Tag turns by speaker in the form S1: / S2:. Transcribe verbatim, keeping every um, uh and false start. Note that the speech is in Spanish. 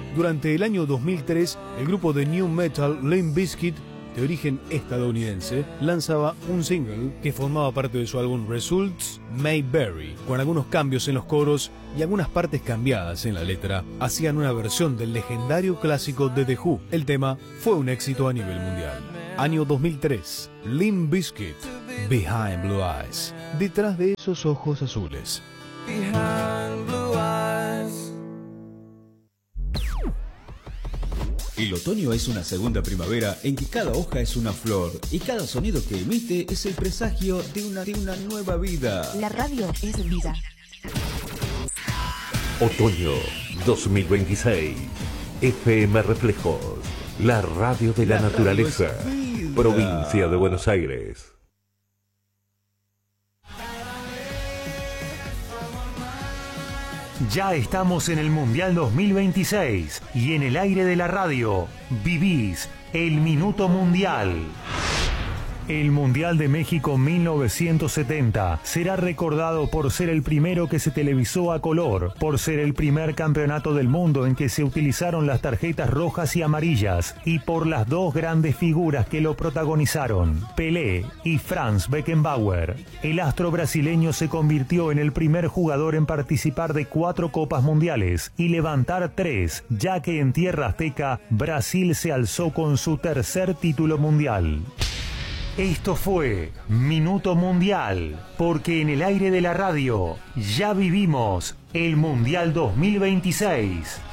S1: Durante el año dos mil tres, el grupo de new metal Limp Bizkit, de origen estadounidense, lanzaba un single que formaba parte de su álbum Results May Vary, con algunos cambios en los coros y algunas partes cambiadas en la letra. Hacían una versión del legendario clásico de The Who. El tema fue un éxito a nivel mundial. Año dos mil tres, Limp Bizkit, Behind Blue Eyes, detrás de esos ojos azules.
S2: Behind blue eyes.
S3: El otoño es una segunda primavera en que cada hoja es una flor y cada sonido que emite es el presagio de una, de una nueva vida.
S4: La radio es vida.
S5: Otoño dos mil veintiséis. F M Reflejos, la radio de la, la naturaleza, provincia de Buenos Aires.
S6: Ya estamos en el Mundial dos mil veintiséis y en el aire de la radio vivís el Minuto Mundial. El Mundial de México mil novecientos setenta será recordado por ser el primero que se televisó a color, por ser el primer campeonato del mundo en que se utilizaron las tarjetas rojas y amarillas y por las dos grandes figuras que lo protagonizaron, Pelé y Franz Beckenbauer. El astro brasileño se convirtió en el primer jugador en participar de cuatro Copas Mundiales y levantar tres, ya que en tierra azteca Brasil se alzó con su tercer título mundial. Esto fue Minuto Mundial, porque en el aire de la radio ya vivimos el Mundial dos mil veintiséis.